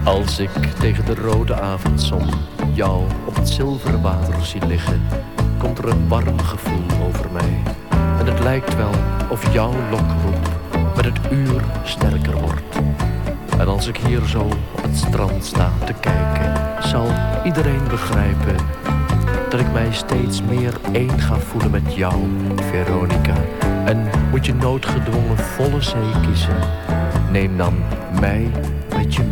Als ik tegen de rode avondzon jou op het zilveren water zie liggen, komt er een warm gevoel over mij. En het lijkt wel of jouw lokroep met het uur sterker wordt. En als ik hier zo op het strand sta te kijken, zal iedereen begrijpen dat ik mij steeds meer één ga voelen met jou, Veronica. En moet je noodgedwongen volle zee kiezen, neem dan mij met je mee.